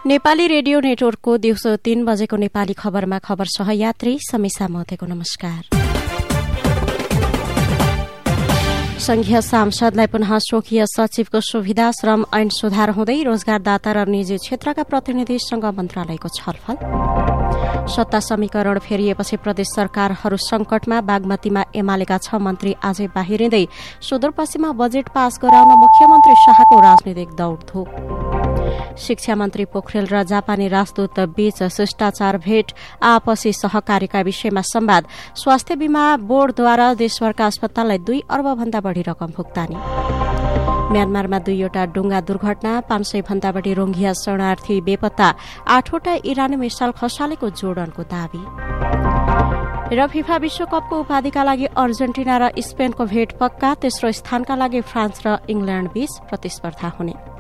Nepali radio नेटवर्कको दिउँसो 3 बजेको नेपाली खबरमा खबर सहयात्री समीसा महतेको नमस्कार। संघीय सांसदलाई पुनः स्वकीय सचिवको सुविधा, श्रम ऐन सुधार हुँदै रोजगारदाता र निजी क्षेत्रका प्रतिनिधिसँग मन्त्रालयको छलफल। सत्ता समीकरण फेरिएपछि प्रदेश सरकारहरू संकटमा, बागमतीमा एमालेका 6 मन्त्री आजै बाहिरिँदै सुदूरपश्चिममा बजेट पास गराउन मुख्यमन्त्री शाहको राजनीतिक दौड़धूप। शिक्षा मन्त्री पोखरेल र जापानी राजदूत बीच शिष्टाचार भेट, आपसी सहकारीका विषयमा संवाद। स्वास्थ्य बीमा बोर्डद्वारा देशभरका अस्पताललाई 2 अर्ब भन्दा बढ़ी रकम भुक्तानी। म्यानमारमा 2वटा डुङ्गा दुर्घटना, 500 भन्दा बढ़ी रोहिंग्या शरणार्थी बेपत्ता, 8वटा इरानी मिसाइल खसालेको जोर्डनको दावी। र फिफा विश्वकपको उपाधिका लागि अर्जेन्टिना र स्पेनको भेट पक्का। तेस्रो स्थानका लागि फ्रान्स र इंग्ल्याण्ड बीच प्रतिस्पर्धा हुने।